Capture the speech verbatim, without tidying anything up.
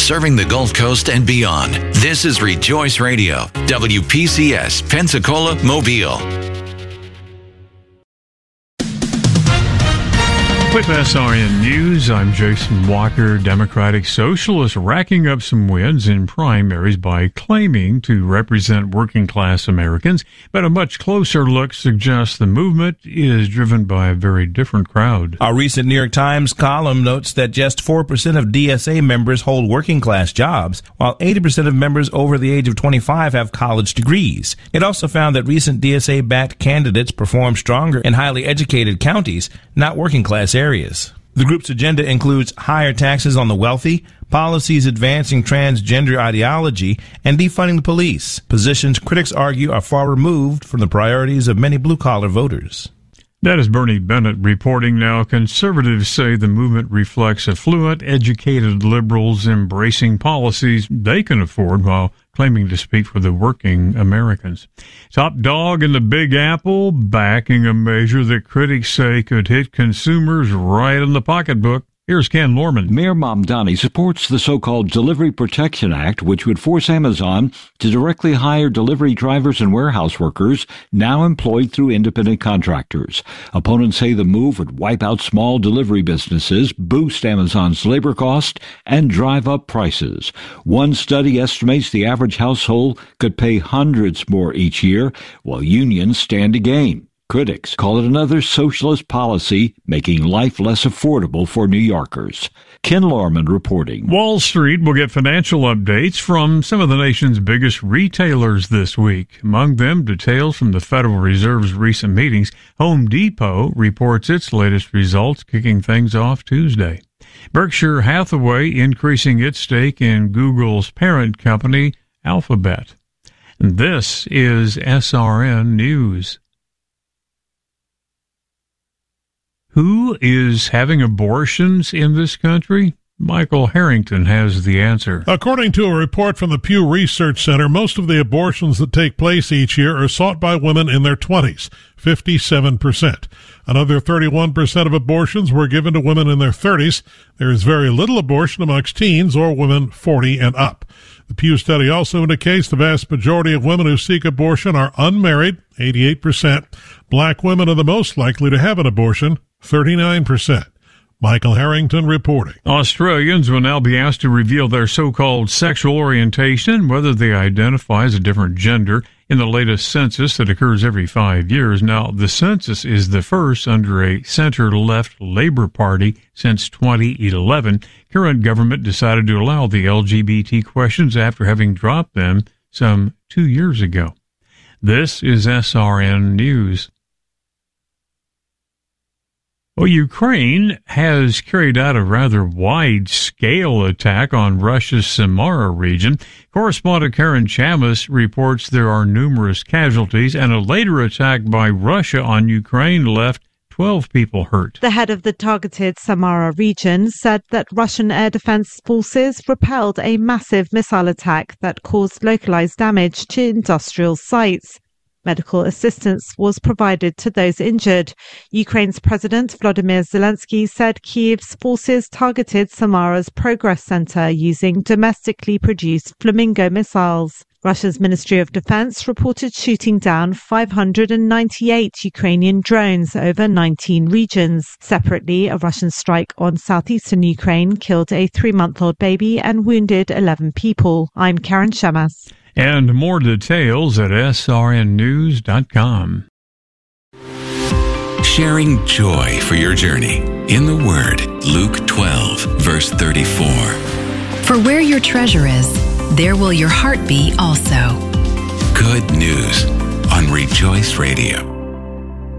serving the Gulf Coast and beyond. This is Rejoice Radio, W P C S, Pensacola, Mobile. With S R N News, I'm Jason Walker. Democratic Socialists racking up some wins in primaries by claiming to represent working-class Americans, but a much closer look suggests the movement is driven by a very different crowd. Our recent New York Times column notes that just four percent of D S A members hold working-class jobs, while eighty percent of members over the age of twenty-five have college degrees. It also found that recent D S A-backed candidates perform stronger in highly educated counties, not working-class areas. areas. The group's agenda includes higher taxes on the wealthy, policies advancing transgender ideology, and defunding the police, positions critics argue are far removed from the priorities of many blue-collar voters. That is Bernie Bennett reporting now. Conservatives say the movement reflects affluent, educated liberals embracing policies they can afford while claiming to speak for the working Americans. Top dog in the Big Apple backing a measure that critics say could hit consumers right in the pocketbook. Here's Ken Lorman. Mayor Mamdani supports the so-called Delivery Protection Act, which would force Amazon to directly hire delivery drivers and warehouse workers now employed through independent contractors. Opponents say the move would wipe out small delivery businesses, boost Amazon's labor cost, and drive up prices. One study estimates the average household could pay hundreds more each year, while unions stand to gain. Critics call it another socialist policy, making life less affordable for New Yorkers. Ken Lorman reporting. Wall Street will get financial updates from some of the nation's biggest retailers this week. Among them, details from the Federal Reserve's recent meetings. Home Depot reports its latest results, kicking things off Tuesday. Berkshire Hathaway increasing its stake in Google's parent company, Alphabet. This is S R N News. Who is having abortions in this country? Michael Harrington has the answer. According to a report from the Pew Research Center, most of the abortions that take place each year are sought by women in their twenties, fifty-seven percent. Another thirty-one percent of abortions were given to women in their thirties. There is very little abortion amongst teens or women forty and up. The Pew study also indicates the vast majority of women who seek abortion are unmarried, eighty-eight percent. Black women are the most likely to have an abortion, thirty-nine percent. Michael Harrington reporting. Australians will now be asked to reveal their so-called sexual orientation, whether they identify as a different gender, in the latest census that occurs every five years. Now, the census is the first under a center-left Labour Party since twenty eleven. Current government decided to allow the L G B T questions after having dropped them some two years ago. This is S R N News. Well, Ukraine has carried out a rather wide-scale attack on Russia's Samara region. Correspondent Karen Chamis reports there are numerous casualties, and a later attack by Russia on Ukraine left twelve people hurt. The head of the targeted Samara region said that Russian air defense forces repelled a massive missile attack that caused localized damage to industrial sites. Medical assistance was provided to those injured. Ukraine's President Volodymyr Zelensky said Kyiv's forces targeted Samara's Progress Center using domestically produced Flamingo missiles. Russia's Ministry of Defense reported shooting down five hundred ninety-eight Ukrainian drones over nineteen regions. Separately, a Russian strike on southeastern Ukraine killed a three-month-old baby and wounded eleven people. I'm Karen Chamas. And more details at S R N news dot com. Sharing joy for your journey. In the Word, Luke twelve, verse thirty-four. For where your treasure is, there will your heart be also. Good news on Rejoice Radio.